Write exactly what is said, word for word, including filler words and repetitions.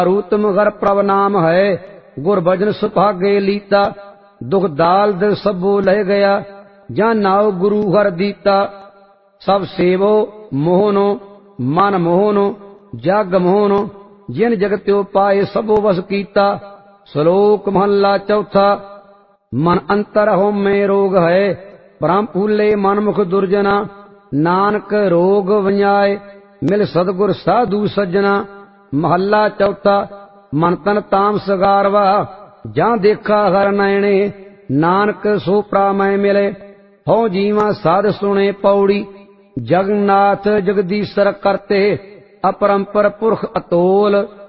रूतम घर प्रभ नाम है, गुर भजन सुभागे लीता। दुख दाल दिल सबो लह गया, जा नाव गुरु हर दीता। सब सेवो मोहनो, मन मोहनो, जग मोहनो, जिन जगत्यो पाए सबो वस कीता। श्लोक महला चौथा। मन अंतर हो में रोग है, भ्रम फूले मन मुख दुर्जना। नानक रोग वंजाए, मिल सतगुर साधु सज्जना। महला चौथा। मन तन ताम सगारवा, जां देखा हर नयने। नानक सो प्रामय मिले, हो जीवा साध सुने पौड़ी। जगन्नाथ जगदीश्वर करते, अपरंपर पुरख अतोल।